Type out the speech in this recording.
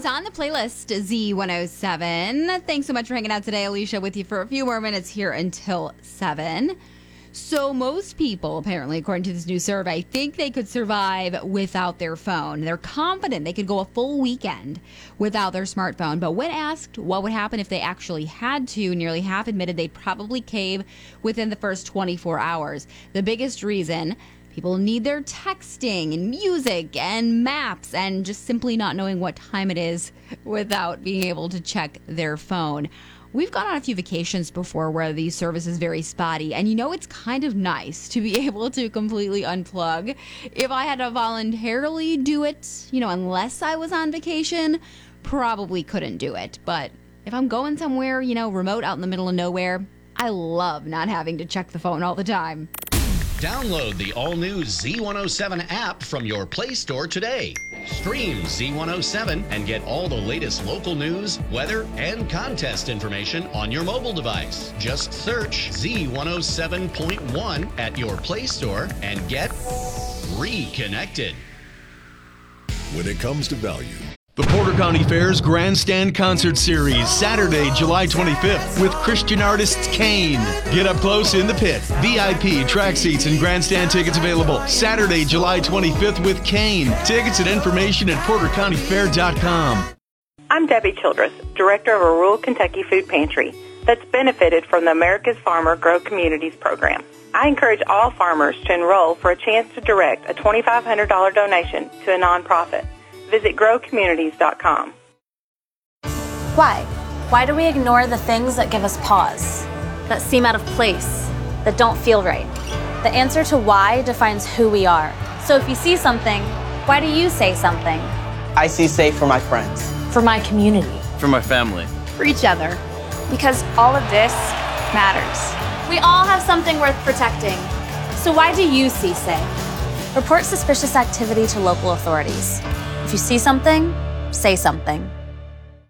Pause on the playlist, Z107. Thanks so much for hanging out today. Alicia with you for a few more minutes here until 7. So most people, apparently, according to this new survey, think they could survive without their phone. They're confident they could go a full weekend without their smartphone. But when asked what would happen if they actually had to, nearly half admitted they'd probably cave within the first 24 hours. The biggest reason: people need their texting and music and maps and just simply not knowing what time it is without being able to check their phone. We've gone on a few vacations before where these services very spotty, and it's kind of nice to be able to completely unplug. If I had to voluntarily do it, unless I was on vacation, probably couldn't do it. But if I'm going somewhere, remote out in the middle of nowhere, I love not having to check the phone all the time. Download the all-new Z107 app from your Play Store today. Stream Z107 and get all the latest local news, weather, and contest information on your mobile device. Just search Z107.1 at your Play Store and get reconnected. When it comes to value, The Porter County Fair's Grandstand Concert Series, Saturday, July 25th, with Christian artists Kane. Get up close in the pit. VIP, track seats, and grandstand tickets available. Saturday, July 25th with Kane. Tickets and information at portercountyfair.com. I'm Debbie Childress, director of a rural Kentucky food pantry that's benefited from the America's Farmer Grow Communities program. I encourage all farmers to enroll for a chance to direct a $2,500 donation to a nonprofit. Visit growcommunities.com. Why? Why do we ignore the things that give us pause, that seem out of place, that don't feel right? The answer to why defines who we are. So if you see something, why do you say something? I see safe for my friends. For my community. For my family. For each other. Because all of this matters. We all have something worth protecting. So why do you see safe? Report suspicious activity to local authorities. If you see something, say something.